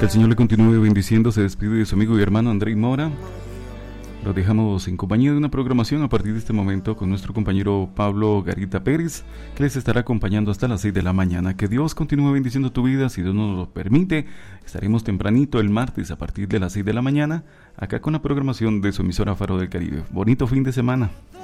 Que el Señor le continúe bendiciendo. Se despide de su amigo y hermano Andrei Mora. Lo dejamos en compañía de una programación a partir de este momento con nuestro compañero Pablo Garita Pérez, que les estará acompañando hasta las 6 de la mañana. Que Dios continúe bendiciendo tu vida. Si Dios nos lo permite, estaremos tempranito el martes a partir de las 6 de la mañana, acá con la programación de su emisora Faro del Caribe. Bonito fin de semana.